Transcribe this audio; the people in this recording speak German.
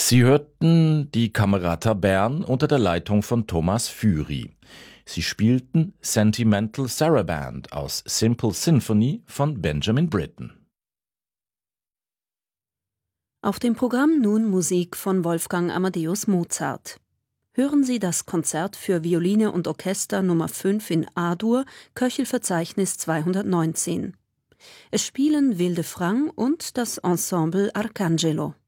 Sie hörten die Camerata Bern unter der Leitung von Thomas Füri. Sie spielten Sentimental Saraband aus Simple Symphony von Benjamin Britten. Auf dem Programm nun Musik von Wolfgang Amadeus Mozart. Hören Sie das Konzert für Violine und Orchester Nummer 5 in A-Dur, Köchelverzeichnis 219. Es spielen Wilde Frang und das Ensemble Arcangelo.